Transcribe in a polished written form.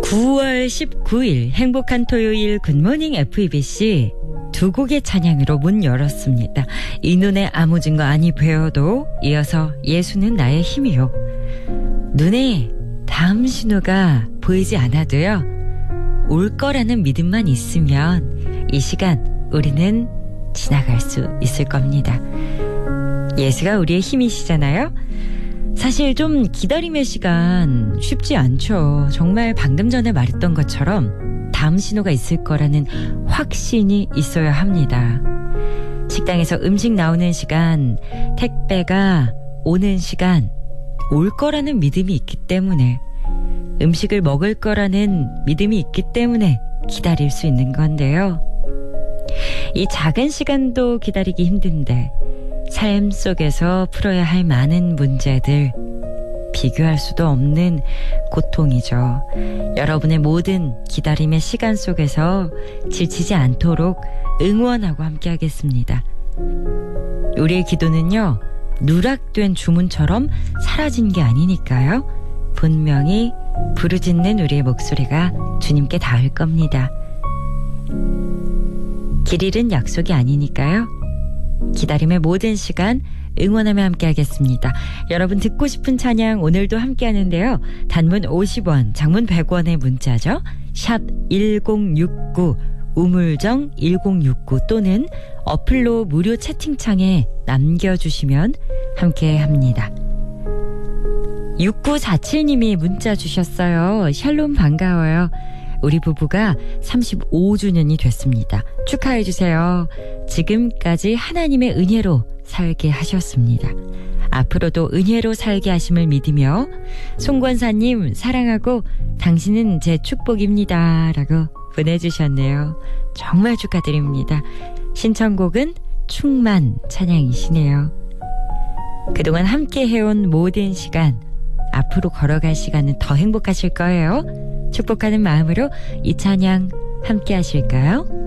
9월 19일 행복한 토요일 굿모닝 FEBC 두 곡의 찬양으로 문 열었습니다. 이 눈에 아무 증거 아니 보여도 이어서 예수는 나의 힘이요. 눈에 다음 신호가 보이지 않아도요. 올 거라는 믿음만 있으면 이 시간 우리는 지나갈 수 있을 겁니다. 예수가 우리의 힘이시잖아요. 사실 좀 기다림의 시간 쉽지 않죠. 정말 방금 전에 말했던 것처럼 다음 신호가 있을 거라는 확신이 있어야 합니다. 식당에서 음식 나오는 시간, 택배가 오는 시간, 올 거라는 믿음이 있기 때문에, 음식을 먹을 거라는 믿음이 있기 때문에 기다릴 수 있는 건데요. 이 작은 시간도 기다리기 힘든데 삶 속에서 풀어야 할 많은 문제들, 비교할 수도 없는 고통이죠. 여러분의 모든 기다림의 시간 속에서 지치지 않도록 응원하고 함께 하겠습니다. 우리의 기도는요, 누락된 주문처럼 사라진 게 아니니까요. 분명히 부르짖는 우리의 목소리가 주님께 닿을 겁니다. 길 잃은 약속이 아니니까요. 기다림의 모든 시간 응원하며 함께 하겠습니다. 여러분 듣고 싶은 찬양 오늘도 함께 하는데요. 단문 50원, 장문 100원의 문자죠. 샵 1069, 우물정 1069 또는 어플로 무료 채팅창에 남겨주시면 함께 합니다. 6947님이 문자 주셨어요. 샬롬 반가워요. 우리 부부가 35주년이 됐습니다. 축하해주세요. 지금까지 하나님의 은혜로 살게 하셨습니다. 앞으로도 은혜로 살게 하심을 믿으며 송권사님 사랑하고 당신은 제 축복입니다. 라고 보내주셨네요. 정말 축하드립니다. 신청곡은 충만 찬양이시네요. 그동안 함께 해온 모든 시간, 앞으로 걸어갈 시간은 더 행복하실 거예요. 축복하는 마음으로 이 찬양 함께 하실까요?